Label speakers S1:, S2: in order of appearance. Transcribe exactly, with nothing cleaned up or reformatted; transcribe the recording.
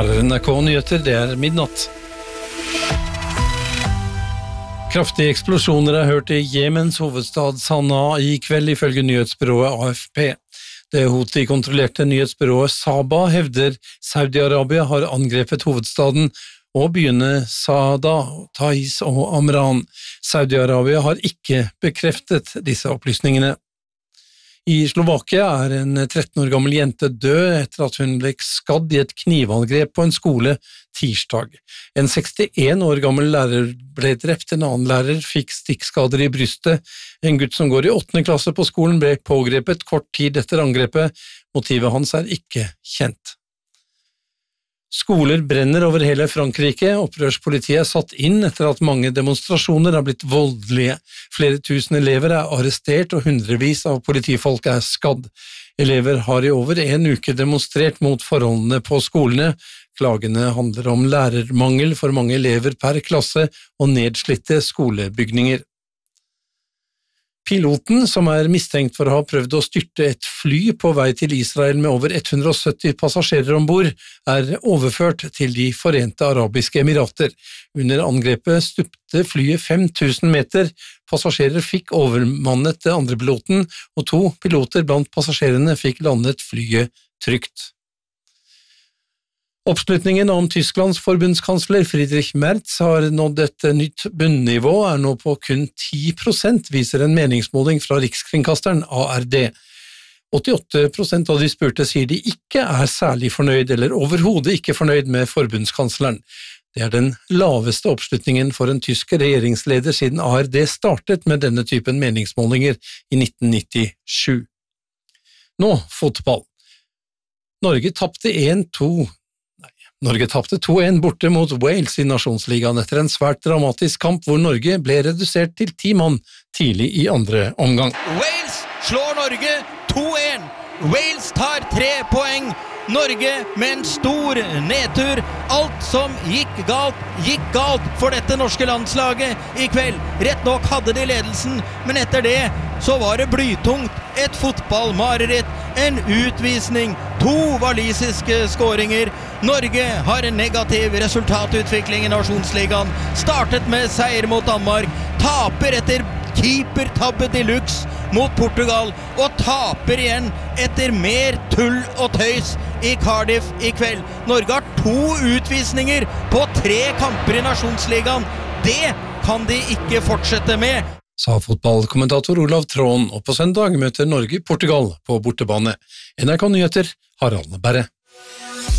S1: Her er N R K Nyheter, det er midnatt. Kraftige eksplosjoner er hørt i Jemens hovedstad Sanaa i kveld ifølge nyhetsbyrået A F P. Det Houthi-kontrollerte nyhetsbyrået Saba hevder Saudi-Arabia har angrepet hovedstaden og byene Saada, Taiz og Amran. Saudi-Arabia har ikke bekreftet disse opplysningene. I Slovakia er en tretten år gammel jente død etter at hun ble skadd i et knivangrep på en skole tirsdag. En sekstien år gammel lærer ble drept, en annen lærer fikk stikkskader i brystet. En gutt som går i åttende klasse på skolen ble pågrepet kort tid etter angrepet. Motivet hans er ikke kjent. Skoler brenner over hele Frankrike. Opprørspolitiet er satt inn etter at mange demonstrasjoner har blitt voldelige. Flere tusen elever er arrestert og hundrevis av politifolk er skadd. Elever har i over en uke demonstrert mot forholdene på skolene. Klagene handler om lærermangel for mange elever per klasse og nedslitte skolebygninger. Piloten, som er mistenkt for å ha prøvd å styrte et fly på vei til Israel med over hundre og sytti passasjerer ombord, er overført til de Forente Arabiske Emirater. Under angrepet stupte flyet fem tusen meter. Passasjerer fikk overmannet det andre piloten, og to piloter blant passasjerene fikk landet flyet trygt. Oppslutningen om Tysklands forbundskansler Friedrich Merz har nådd et nytt bunnivå, er nå på kun ti prosent, viser en meningsmåling fra Rikskringkasteren A R D. åttiåtte prosent av de spurte sier de ikke er særlig fornøyd eller overhodet ikke fornøyd med forbundskansleren. Det er den laveste oppslutningen for en tysk regjeringsleder siden A R D startet med denne typen meningsmålinger i nitten nittisju. Nå, fotball. Norge tapte en to Norge tapte to en borte mot Wales i Nasjonsligaen etter en svært dramatisk kamp hvor Norge ble redusert til ti mann tidlig i andre omgang.
S2: Wales slår Norge to en. Wales tar tre poeng. Norge med en stor nedtur. Alt som gikk galt, gikk galt for dette norske landslaget i kveld. Rett nok hadde de ledelsen, men etter det så var det blytungt. Et fotballmareritt, en utvisning, to walisiske skåringer. Norge har en negativ resultatutvikling i Nasjonsligaen. Startet med seier mot Danmark, taper etter keepertabbe deluxe mot Portugal, og taper igjen etter mer tull og tøys i Cardiff i kveld. Norge har to utvisninger på tre kamper i Nasjonsligaen. Det kan de ikke fortsette med,
S1: sa fotballkommentator Olav Tråen, og på søndag møter Norge Portugal på bortebane. N R K Nyheter, Harald Berre.